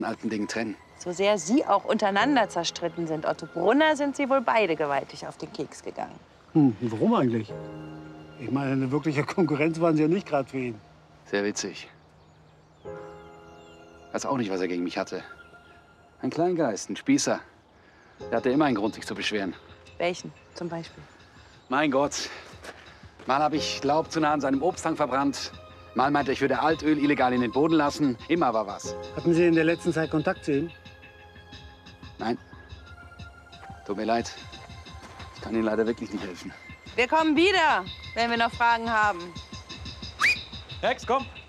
alten Dingen trennen. So sehr Sie auch untereinander zerstritten sind, Otto Brunner, sind Sie wohl beide gewaltig auf den Keks gegangen. Warum eigentlich? Ich meine, eine wirkliche Konkurrenz waren Sie ja nicht gerade für ihn. Sehr witzig. Weiß auch nicht, was er gegen mich hatte. Ein Kleingeist, ein Spießer. Der hatte immer einen Grund, sich zu beschweren. Welchen zum Beispiel? Mein Gott. Mal habe ich Laub zu nah an seinem Obsthang verbrannt. Mal meinte, ich würde Altöl illegal in den Boden lassen. Immer war was. Hatten Sie in der letzten Zeit Kontakt zu ihm? Nein. Tut mir leid. Ich kann Ihnen leider wirklich nicht helfen. Wir kommen wieder, wenn wir noch Fragen haben. Hex, komm!